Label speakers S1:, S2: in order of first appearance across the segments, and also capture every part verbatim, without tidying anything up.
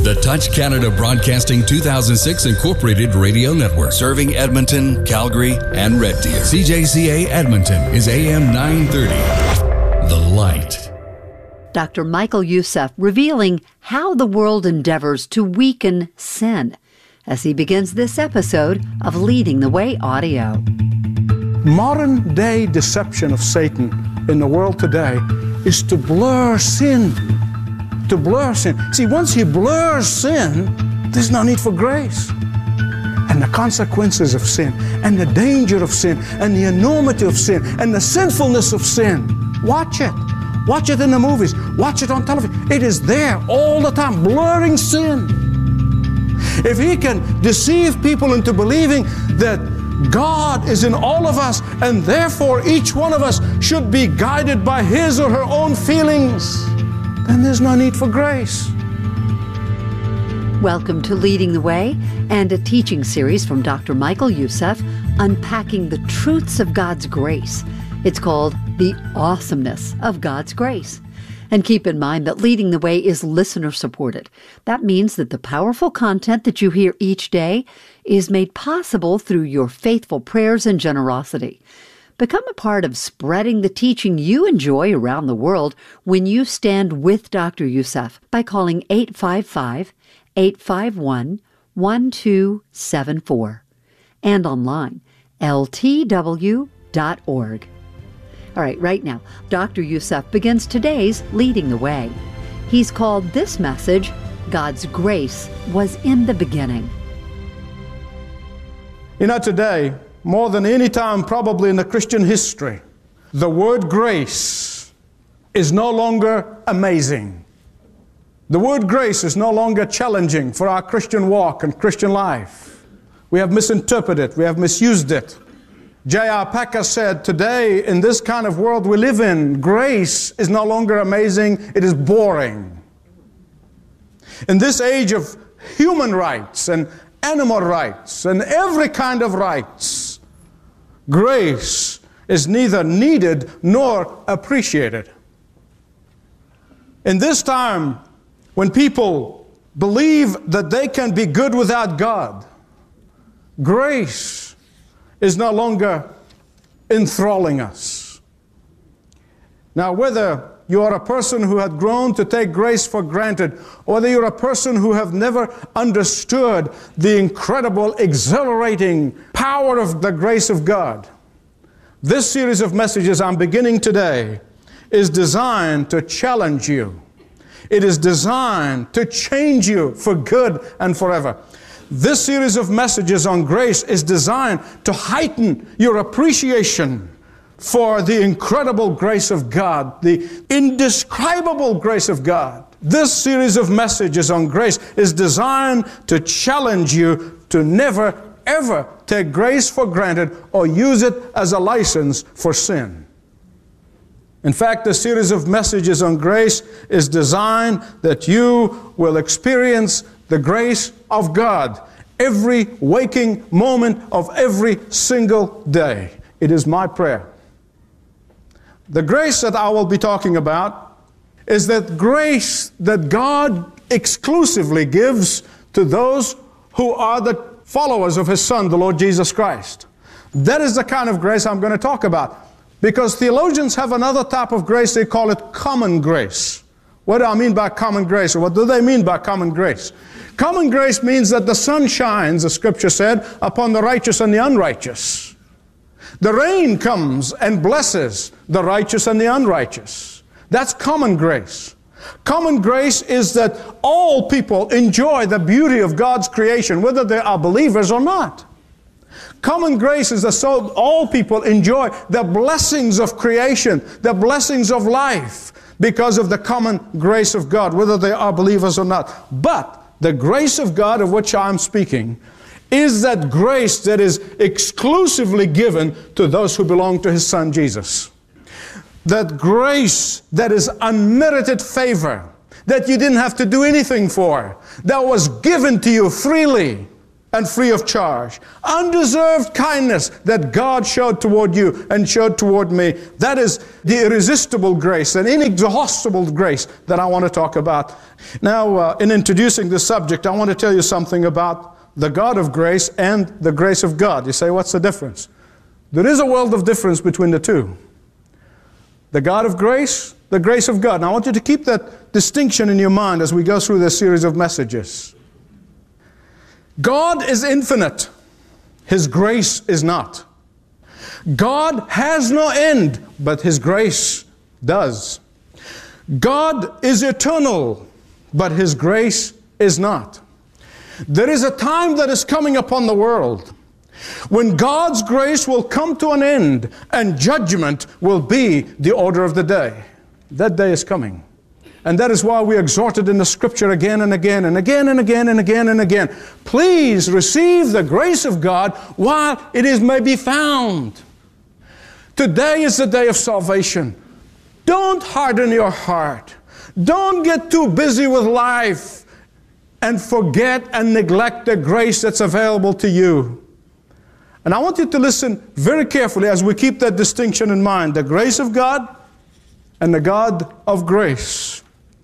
S1: The Touch Canada Broadcasting two thousand six Incorporated Radio Network, serving Edmonton, Calgary, and Red Deer. C J C A Edmonton is A M nine thirty. The Light.
S2: Doctor Michael Youssef revealing how the world endeavors to weaken sin as he begins this episode of Leading the Way Audio.
S3: Modern day deception of Satan in the world today is to blur sin. To blur sin. See, once he blurs sin, there's no need for grace. And the consequences of sin, and the danger of sin, and the enormity of sin, and the sinfulness of sin. Watch it. Watch it in the movies. Watch it on television. It is there all the time, blurring sin. If he can deceive people into believing that God is in all of us, and therefore each one of us should be guided by his or her own feelings, then there's no need for grace.
S2: Welcome to Leading the Way, and a teaching series from Doctor Michael Youssef unpacking the truths of God's grace. It's called The Awesomeness of God's Grace. And keep in mind that Leading the Way is listener-supported. That means that the powerful content that you hear each day is made possible through your faithful prayers and generosity. Become a part of spreading the teaching you enjoy around the world when you stand with Doctor Youssef by calling eight five five, eight five one, one two seven four and online, L T W dot org. All right, right now, Doctor Youssef begins today's Leading the Way. He's called this message, God's Grace Was in the Beginning.
S3: You know, today, more than any time probably in the Christian history, the word grace is no longer amazing. The word grace is no longer challenging for our Christian walk and Christian life. We have misinterpreted it. We have misused it. J R Packer said, today, in this kind of world we live in, grace is no longer amazing, it is boring. In this age of human rights and animal rights and every kind of rights, grace is neither needed nor appreciated. In this time, when people believe that they can be good without God, grace is no longer enthralling us. Now, whether you are a person who had grown to take grace for granted, or whether you're a person who have never understood the incredible, exhilarating power of the grace of God, this series of messages I'm beginning today is designed to challenge you. It is designed to change you for good and forever. This series of messages on grace is designed to heighten your appreciation for the incredible grace of God, the indescribable grace of God. This series of messages on grace is designed to challenge you to never, ever take grace for granted or use it as a license for sin. In fact, the series of messages on grace is designed that you will experience the grace of God every waking moment of every single day. It is my prayer. The grace that I will be talking about is that grace that God exclusively gives to those who are the followers of His Son, the Lord Jesus Christ. That is the kind of grace I'm going to talk about. Because theologians have another type of grace, they call it common grace. What do I mean by common grace? Or what do they mean by common grace? Common grace means that the sun shines, the Scripture said, upon the righteous and the unrighteous. The rain comes and blesses the righteous and the unrighteous. That's common grace. Common grace is that all people enjoy the beauty of God's creation, whether they are believers or not. Common grace is that so all people enjoy the blessings of creation, the blessings of life, because of the common grace of God, whether they are believers or not. But the grace of God of which I'm speaking is that grace that is exclusively given to those who belong to His Son Jesus. That grace that is unmerited favor, that you didn't have to do anything for, that was given to you freely. and free of charge. Undeserved kindness that God showed toward you and showed toward me. That is the irresistible grace and inexhaustible grace that I want to talk about. Now, uh, in introducing this subject, I want to tell you something about the God of grace and the grace of God. You say, what's the difference? There is a world of difference between the two. The God of grace, the grace of God. Now, I want you to keep that distinction in your mind as we go through this series of messages. God is infinite. His grace is not. God has no end, but His grace does. God is eternal, but His grace is not. There is a time that is coming upon the world when God's grace will come to an end and judgment will be the order of the day. That day is coming. And that is why we exhorted in the Scripture again and again and again and again and again and again. Please receive the grace of God while it is may be found. Today is the day of salvation. Don't harden your heart. Don't get too busy with life and forget and neglect the grace that's available to you. And I want you to listen very carefully as we keep that distinction in mind. The grace of God and the God of grace.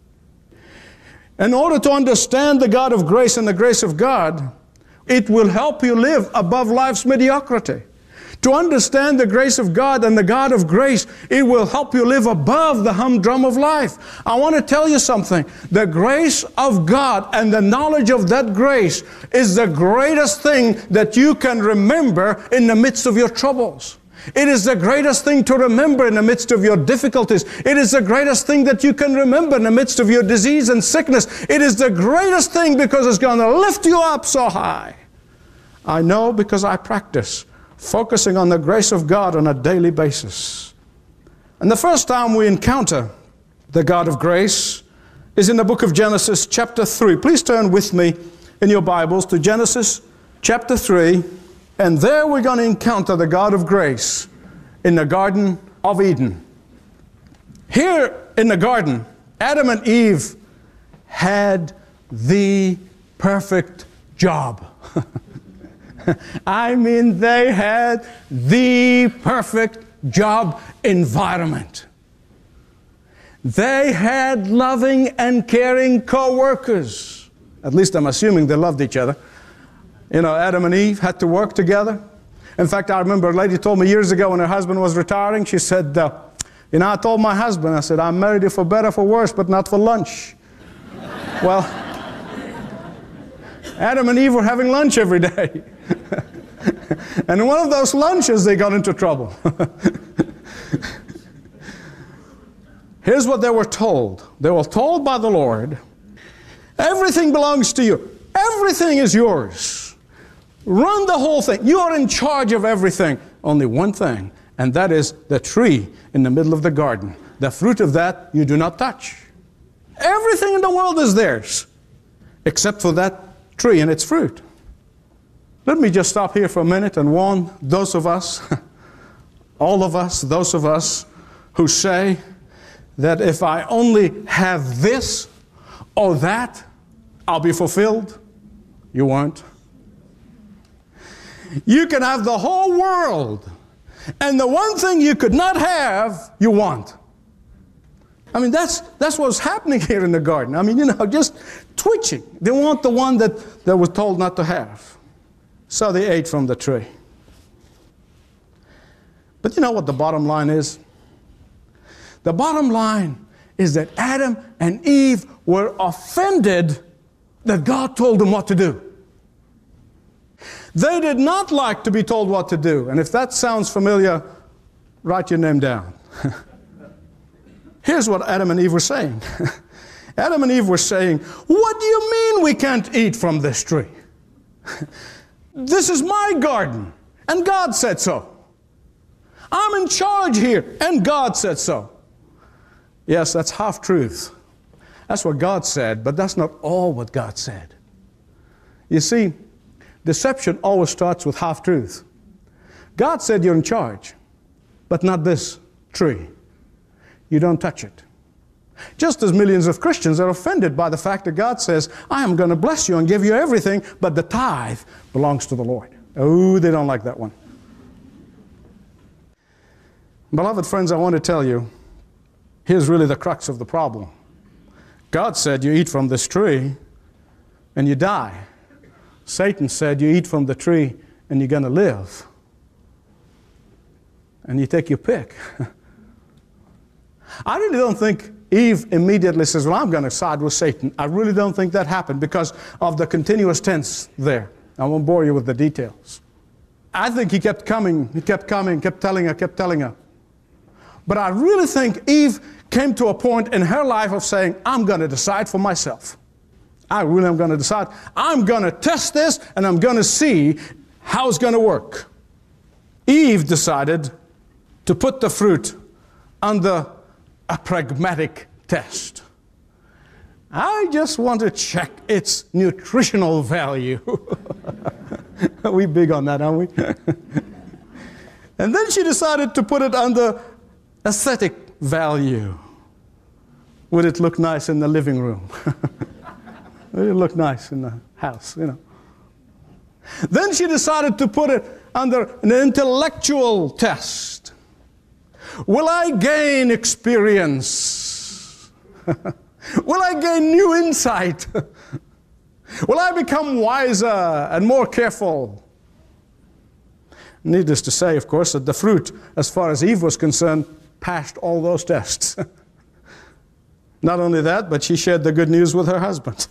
S3: In order to understand the God of grace and the grace of God, it will help you live above life's mediocrity. To understand the grace of God and the God of grace, it will help you live above the humdrum of life. I want to tell you something. The grace of God and the knowledge of that grace is the greatest thing that you can remember in the midst of your troubles. It is the greatest thing to remember in the midst of your difficulties. It is the greatest thing that you can remember in the midst of your disease and sickness. It is the greatest thing because it's going to lift you up so high. I know because I practice focusing on the grace of God on a daily basis. And the first time we encounter the God of grace is in the book of Genesis chapter three. Please turn with me in your Bibles to Genesis chapter three. And there we're going to encounter the God of grace in the Garden of Eden. Here in the garden, Adam and Eve had the perfect job. I mean, they had the perfect job environment. They had loving and caring co-workers. At least I'm assuming they loved each other. You know, Adam and Eve had to work together. In fact, I remember a lady told me years ago when her husband was retiring, she said, uh, you know, I told my husband, I said, I married you for better, for worse, but not for lunch. Well, Adam and Eve were having lunch every day. And in one of those lunches, they got into trouble. Here's what they were told. They were told by the Lord, everything belongs to you. Everything is yours. Run the whole thing. You are in charge of everything. Only one thing, and that is the tree in the middle of the garden. The fruit of that you do not touch. Everything in the world is theirs, except for that tree and its fruit. Let me just stop here for a minute and warn those of us, all of us, those of us who say that if I only have this or that, I'll be fulfilled. You won't. You can have the whole world, and the one thing you could not have, you want. I mean, that's that's what's happening here in the garden. I mean, you know, just twitching. They want the one that they were told not to have. So they ate from the tree. But you know what the bottom line is? The bottom line is that Adam and Eve were offended that God told them what to do. They did not like to be told what to do. And if that sounds familiar, write your name down. Here's what Adam and Eve were saying. Adam and Eve were saying, what do you mean we can't eat from this tree? This is my garden, and God said so. I'm in charge here, and God said so. Yes, that's half-truth. That's what God said, but that's not all what God said. You see, deception always starts with half-truth. God said you're in charge, but not this tree. You don't touch it. Just as millions of Christians are offended by the fact that God says, I am going to bless you and give you everything, but the tithe belongs to the Lord. Oh, they don't like that one. Beloved friends, I want to tell you, here's really the crux of the problem. God said you eat from this tree and you die. Satan said you eat from the tree and you're going to live. And you take your pick. I really don't think Eve immediately says, well, I'm going to side with Satan. I really don't think that happened because of the continuous tense there. I won't bore you with the details. I think he kept coming, he kept coming, kept telling her, kept telling her. But I really think Eve came to a point in her life of saying, I'm going to decide for myself. I really am going to decide. I'm going to test this and I'm going to see how it's going to work. Eve decided to put the fruit under a pragmatic test. I just want to check its nutritional value. Are we big on that, aren't we? And then she decided to put it under aesthetic value. Would it look nice in the living room? Would it look nice in the house, you know? Then she decided to put it under an intellectual test. Will I gain experience? Will I gain new insight? Will I become wiser and more careful? Needless to say, of course, that the fruit, as far as Eve was concerned, passed all those tests. Not only that, but she shared the good news with her husband.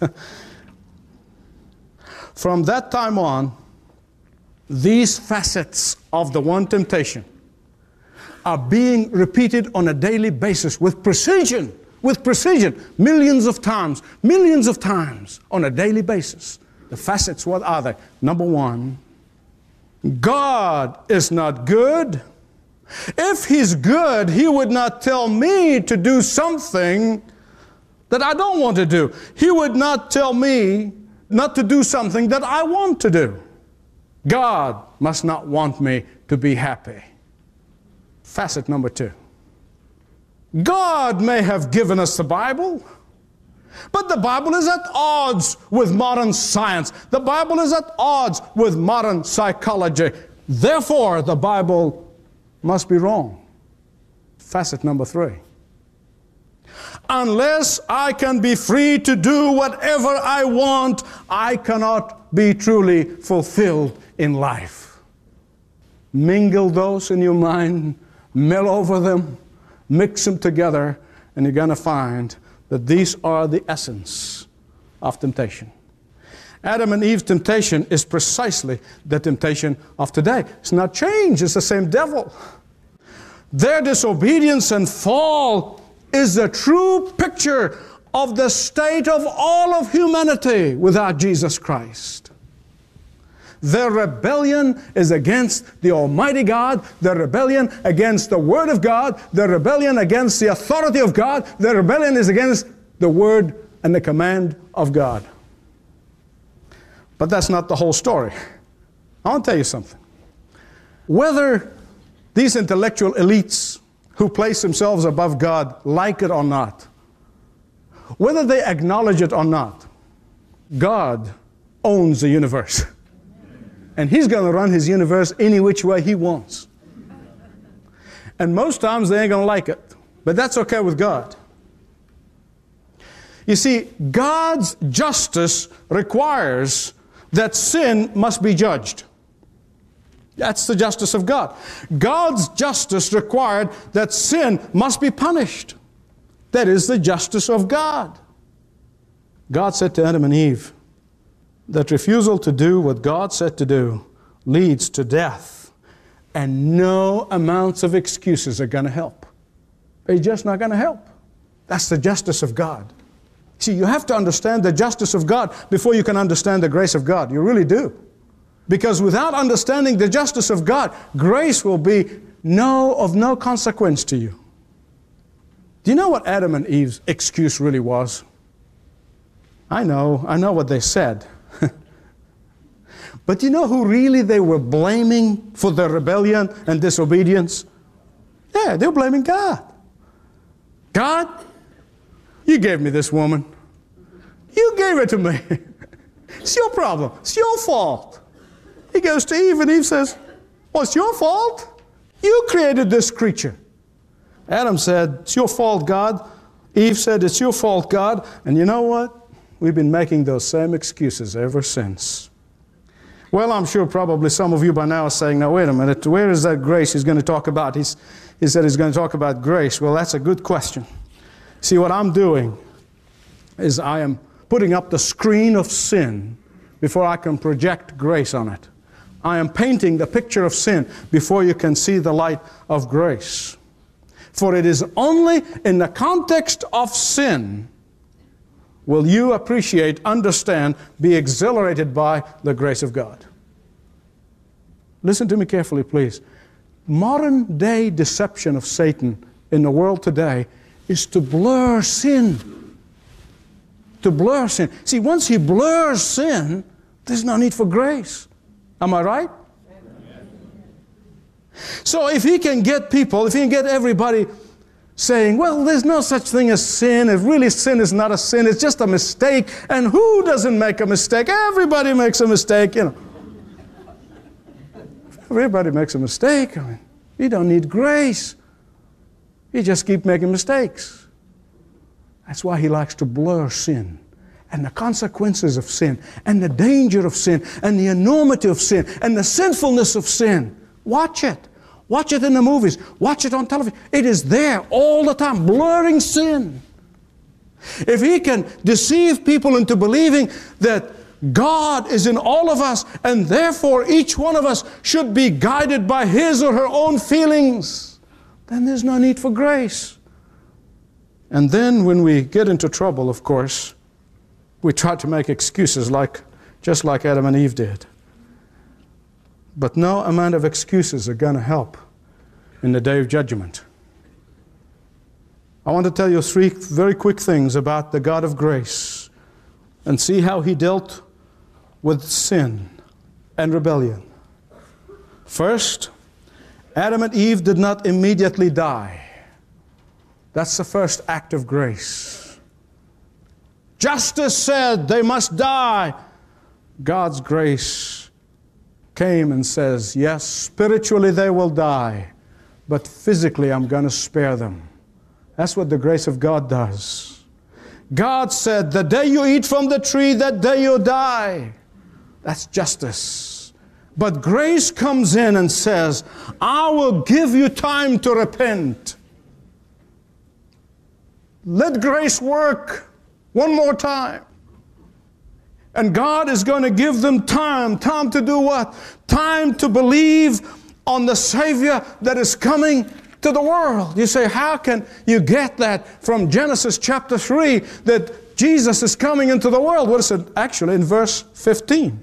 S3: From that time on, these facets of the one temptation are being repeated on a daily basis with precision, with precision, millions of times, millions of times on a daily basis. The facets, what are they? Number one, God is not good. If He's good, He would not tell me to do something that I don't want to do. He would not tell me not to do something that I want to do. God must not want me to be happy. Facet number two. God may have given us the Bible, but the Bible is at odds with modern science. The Bible is at odds with modern psychology. Therefore, the Bible must be wrong. Facet number three. Unless I can be free to do whatever I want, I cannot be truly fulfilled in life. Mingle those in your mind, mill over them, mix them together, and you're going to find that these are the essence of temptation. Adam and Eve's temptation is precisely the temptation of today. It's not changed. It's the same devil. Their disobedience and fall is the true picture of the state of all of humanity without Jesus Christ. Their rebellion is against the Almighty God. Their rebellion against the Word of God. Their rebellion against the authority of God. Their rebellion is against the Word and the command of God. But that's not the whole story. I want to tell you something. Whether these intellectual elites who place themselves above God like it or not, whether they acknowledge it or not, God owns the universe. And He's going to run His universe any which way He wants. And most times they ain't going to like it. But that's okay with God. You see, God's justice requires that sin must be judged. That's the justice of God. God's justice required that sin must be punished. That is the justice of God. God said to Adam and Eve that refusal to do what God said to do leads to death. And no amounts of excuses are going to help. They're just not going to help. That's the justice of God. See, you have to understand the justice of God before you can understand the grace of God. You really do. Because without understanding the justice of God, grace will be no of no consequence to you. Do you know what Adam and Eve's excuse really was? I know, I know what they said. But do you know who really they were blaming for their rebellion and disobedience? Yeah, they were blaming God. God, You gave me this woman. You gave it to me. It's your problem. It's your fault. He goes to Eve, and Eve says, well, it's your fault. You created this creature. Adam said, it's your fault, God. Eve said, it's your fault, God. And you know what? We've been making those same excuses ever since. Well, I'm sure probably some of you by now are saying, now wait a minute, where is that grace he's going to talk about? He's, he said he's going to talk about grace. Well, that's a good question. See, what I'm doing is I am putting up the screen of sin before I can project grace on it. I am painting the picture of sin before you can see the light of grace. For it is only in the context of sin will you appreciate, understand, be exhilarated by the grace of God. Listen to me carefully, please. Modern day deception of Satan in the world today is to blur sin. To blur sin. See, once he blurs sin, there's no need for grace. Am I right? Amen. So if he can get people, if he can get everybody saying, well, there's no such thing as sin. If really sin is not a sin, it's just a mistake. And who doesn't make a mistake? Everybody makes a mistake, you know. Everybody makes a mistake. I mean, you don't need grace. You just keep making mistakes. That's why he likes to blur sin and the consequences of sin and the danger of sin and the enormity of sin and the sinfulness of sin. Watch it. Watch it in the movies. Watch it on television. It is there all the time, blurring sin. If he can deceive people into believing that God is in all of us and therefore each one of us should be guided by his or her own feelings, then there's no need for grace. And then when we get into trouble, of course, we try to make excuses like, just like Adam and Eve did. But no amount of excuses are going to help in the day of judgment. I want to tell you three very quick things about the God of grace and see how he dealt with sin and rebellion. First, Adam and Eve did not immediately die. That's the first act of grace. Justice said they must die. God's grace came and says, yes, spiritually they will die, but physically I'm going to spare them. That's what the grace of God does. God said, the day you eat from the tree, that day you die. That's justice. But grace comes in and says, I will give you time to repent. Let grace work one more time. And God is going to give them time. Time to do what? Time to believe on the Savior that is coming to the world. You say, how can you get that from Genesis chapter three, that Jesus is coming into the world? What is it actually in verse fifteen?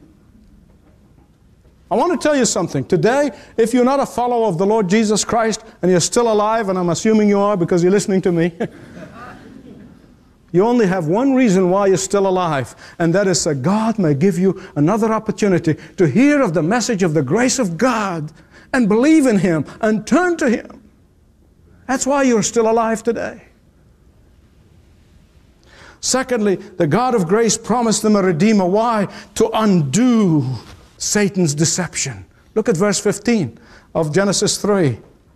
S3: I want to tell you something. Today, if you're not a follower of the Lord Jesus Christ and you're still alive, and I'm assuming you are because you're listening to me, you only have one reason why you're still alive, and that is that God may give you another opportunity to hear of the message of the grace of God and believe in him and turn to him. That's why you're still alive today. Secondly, the God of grace promised them a Redeemer. Why? To undo Satan's deception. Look at verse fifteen of Genesis three.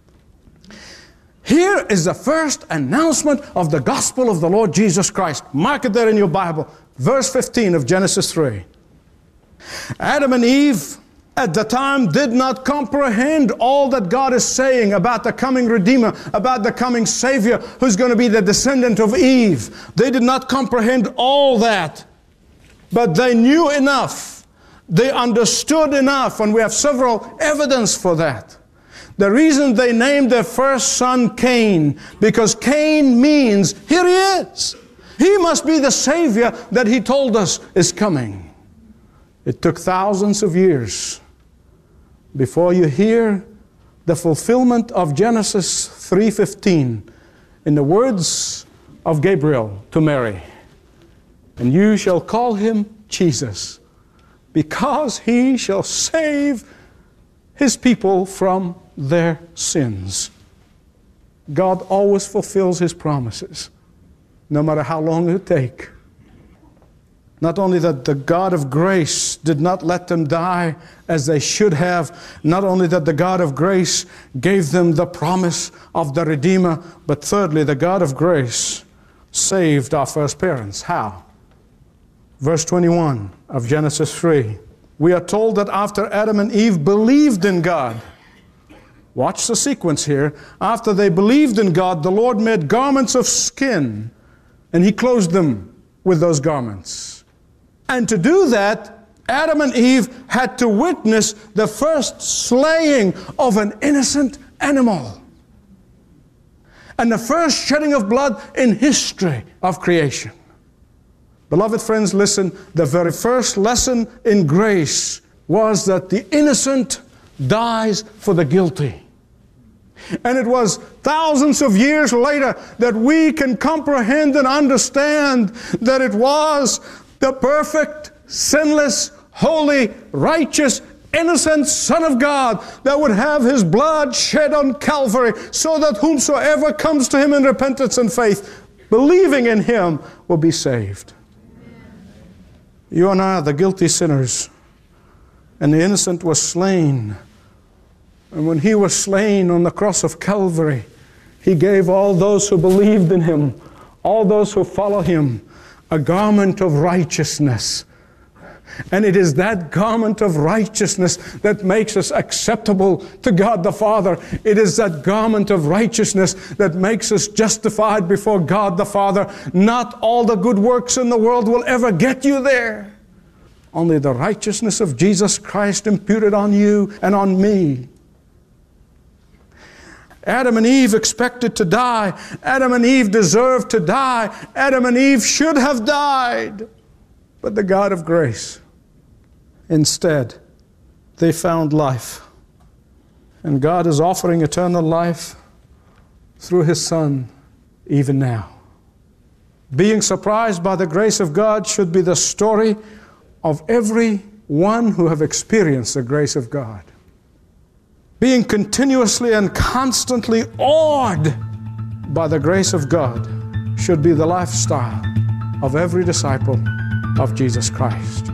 S3: Here is the first announcement of the gospel of the Lord Jesus Christ. Mark it there in your Bible. Verse fifteen of Genesis three. Adam and Eve at the time did not comprehend all that God is saying about the coming Redeemer, about the coming Savior who's going to be the descendant of Eve. They did not comprehend all that, but they knew enough. They understood enough, and we have several evidence for that. The reason they named their first son Cain, because Cain means, here he is. He must be the Savior that he told us is coming. It took thousands of years before you hear the fulfillment of Genesis three fifteen in the words of Gabriel to Mary. And you shall call him Jesus, because he shall save his people from their sins. God always fulfills his promises. no matter how long it take. Not only that the God of grace did not let them die as they should have, not only that the God of grace gave them the promise of the Redeemer, but thirdly, the God of grace saved our first parents. How? Verse twenty-one of Genesis three. We are told that after Adam and Eve believed in God, watch the sequence here. After they believed in God, the Lord made garments of skin, and He clothed them with those garments. And to do that, Adam and Eve had to witness the first slaying of an innocent animal, and the first shedding of blood in history of creation. Beloved friends, listen, the very first lesson in grace was that the innocent dies for the guilty. And it was thousands of years later that we can comprehend and understand that it was the perfect, sinless, holy, righteous, innocent Son of God that would have His blood shed on Calvary, so that whomsoever comes to Him in repentance and faith, believing in Him, will be saved. You and I are the guilty sinners, and the innocent was slain. And when He was slain on the cross of Calvary, He gave all those who believed in Him, all those who follow Him, a garment of righteousness. And it is that garment of righteousness that makes us acceptable to God the Father. It is that garment of righteousness that makes us justified before God the Father. Not all the good works in the world will ever get you there. Only the righteousness of Jesus Christ imputed on you and on me. Adam and Eve expected to die. Adam and Eve deserved to die. Adam and Eve should have died. But the God of grace, instead, they found life. And God is offering eternal life through His Son even now. Being surprised by the grace of God should be the story of every one who have experienced the grace of God. Being continuously and constantly awed by the grace of God should be the lifestyle of every disciple of Jesus Christ.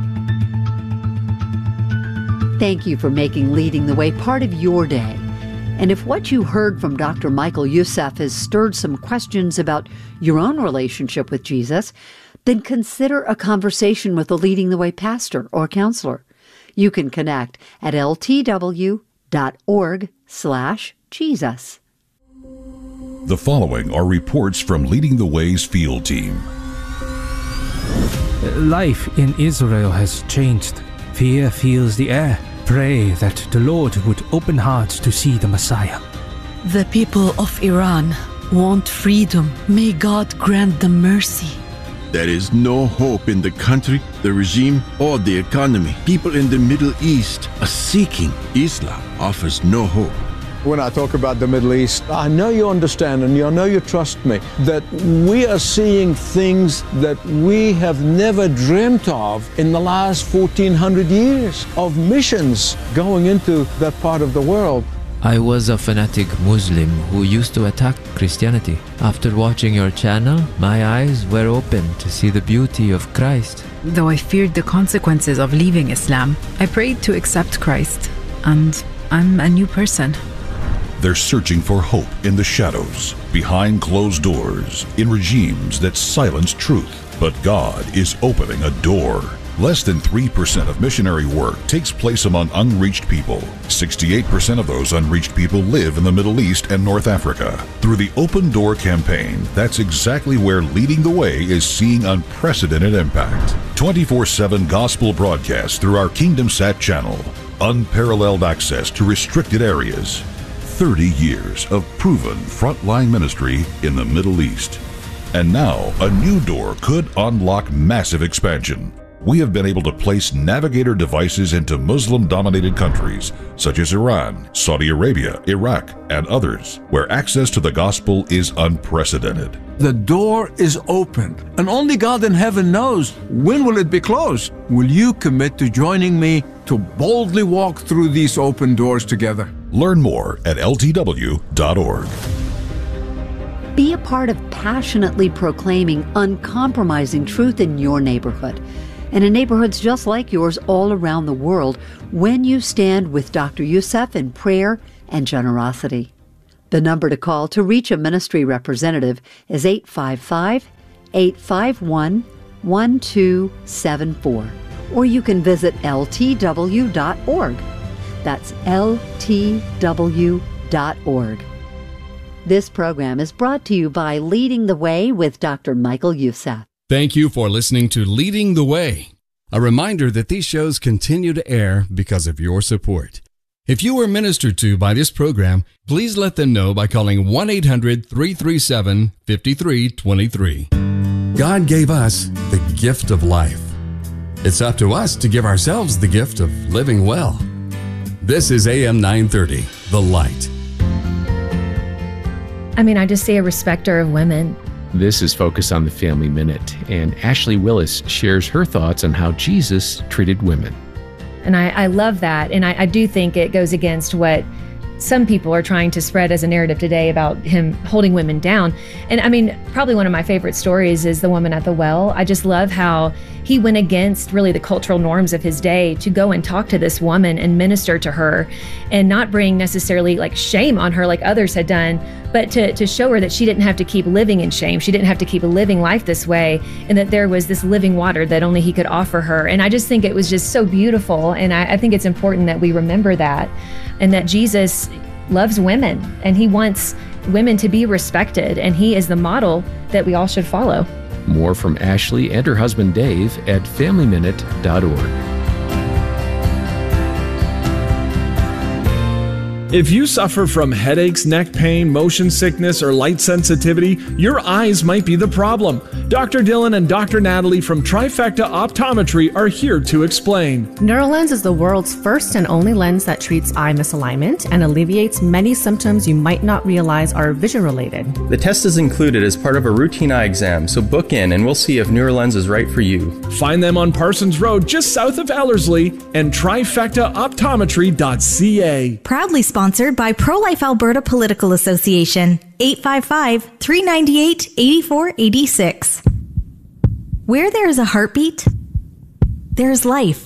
S2: Thank you for making Leading the Way part of your day. And if what you heard from Doctor Michael Youssef has stirred some questions about your own relationship with Jesus, then consider a conversation with a Leading the Way pastor or counselor. You can connect at L T W dot org slash Jesus.
S1: The following are reports from Leading the Way's field team.
S4: Life in Israel has changed. Fear fills the air. Pray that the Lord would open hearts to see the Messiah.
S5: The people of Iran want freedom. May God grant them mercy.
S6: There is no hope in the country, the regime, or the economy. People in the Middle East are seeking. Islam offers no hope.
S7: When I talk about the Middle East, I know you understand and I know you trust me that we are seeing things that we have never dreamt of in the last fourteen hundred years of missions going into that part of the world.
S8: I was a fanatic Muslim who used to attack Christianity. After watching your channel, my eyes were open to see the beauty of Christ.
S9: Though I feared the consequences of leaving Islam, I prayed to accept Christ, and I'm a new person.
S1: They're searching for hope in the shadows, behind closed doors, in regimes that silence truth. But God is opening a door. Less than three percent of missionary work takes place among unreached people. sixty-eight percent of those unreached people live in the Middle East and North Africa. Through the Open Door campaign, that's exactly where Leading the Way is seeing unprecedented impact. twenty-four seven gospel broadcasts through our KingdomSat channel. Unparalleled access to restricted areas. thirty years of proven frontline ministry in the Middle East. And now, a new door could unlock massive expansion. We have been able to place Navigator devices into Muslim-dominated countries such as Iran, Saudi Arabia, Iraq, and others, where access to the gospel is unprecedented.
S10: The door is open, and only God in heaven knows when will it be closed. Will you commit to joining me to boldly walk through these open doors together?
S1: Learn more at L T W dot org.
S2: Be a part of passionately proclaiming uncompromising truth in your neighborhood and in neighborhoods just like yours all around the world when you stand with Doctor Youssef in prayer and generosity. The number to call to reach a ministry representative is eight five five, eight five one, one two seven four, or you can visit L T W dot org. That's L T W dot org. This program is brought to you by Leading the Way with Doctor Michael Youssef.
S11: Thank you for listening to Leading the Way. A reminder that these shows continue to air because of your support. If you were ministered to by this program, please let them know by calling one eight hundred, three three seven, five three two three. God gave us the gift of life. It's up to us to give ourselves the gift of living well. This is A M nine thirty, The Light.
S12: I mean, I just see a respecter of women.
S13: This is Focus on the Family Minute, and Ashley Willis shares her thoughts on how Jesus treated women.
S12: And I, I love that, and I, I do think it goes against what some people are trying to spread as a narrative today about him holding women down. And I mean, probably one of my favorite stories is the woman at the well. I just love how he went against really the cultural norms of his day to go and talk to this woman and minister to her and not bring necessarily like shame on her like others had done, but to, to show her that she didn't have to keep living in shame. She didn't have to keep living life this way, and that there was this living water that only he could offer her. And I just think it was just so beautiful. And I, I think it's important that we remember that, and that Jesus loves women and he wants women to be respected, and he is the model that we all should follow.
S13: More from Ashley and her husband Dave at family minute dot org.
S14: If you suffer from headaches, neck pain, motion sickness, or light sensitivity, your eyes might be the problem. Doctor Dylan and Doctor Natalie from Trifecta Optometry are here to explain.
S15: NeuroLens is the world's first and only lens that treats eye misalignment and alleviates many symptoms you might not realize are vision-related.
S16: The test is included as part of a routine eye exam, so book in and we'll see if NeuroLens is right for you.
S14: Find them on Parsons Road, just south of Ellerslie, and trifecta optometry dot c a.
S17: Proudly sponsored by Pro-Life Alberta Political Association. eight five five, three nine eight, eight four eight six. Where there is a heartbeat, there is life.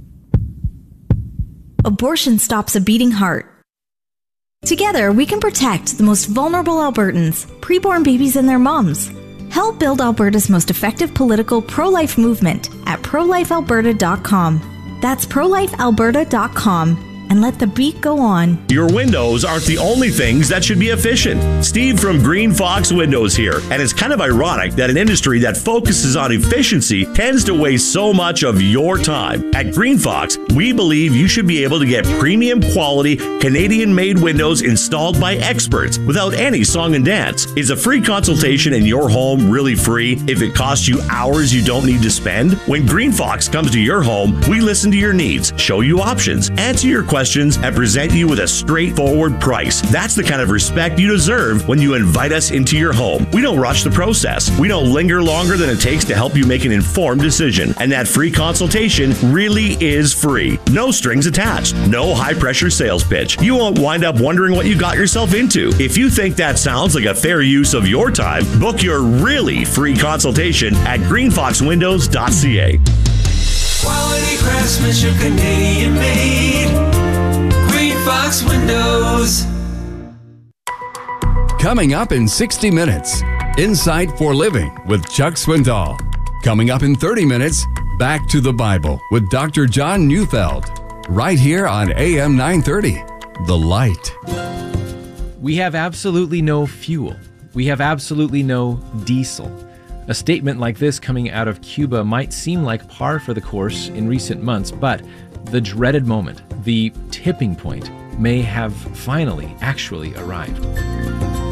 S17: Abortion stops a beating heart. Together, we can protect the most vulnerable Albertans, preborn babies and their moms. Help build Alberta's most effective political pro-life movement at pro life alberta dot com. That's pro life alberta dot com. And let the beat go on.
S18: Your windows aren't the only things that should be efficient. Steve from Green Fox Windows here. And it's kind of ironic that an industry that focuses on efficiency tends to waste so much of your time. At Green Fox, we believe you should be able to get premium quality Canadian-made windows installed by experts without any song and dance. Is a free consultation in your home really free if it costs you hours you don't need to spend? When Green Fox comes to your home, we listen to your needs, show you options, answer your questions, and present you with a straightforward price. That's the kind of respect you deserve when you invite us into your home. We don't rush the process. We don't linger longer than it takes to help you make an informed decision. And that free consultation really is free. No strings attached. No high-pressure sales pitch. You won't wind up wondering what you got yourself into. If you think that sounds like a fair use of your time, book your really free consultation at green fox windows dot c a.
S19: Quality craftsmanship, Canadian made. Green Fox Windows.
S11: Coming up in sixty minutes, Insight for Living with Chuck Swindoll. Coming up in thirty minutes, Back to the Bible with Doctor John Neufeld. Right here on A M nine thirty, The Light.
S20: We have absolutely no fuel. We have absolutely no diesel. A statement like this coming out of Cuba might seem like par for the course in recent months, but the dreaded moment, the tipping point, may have finally actually arrived.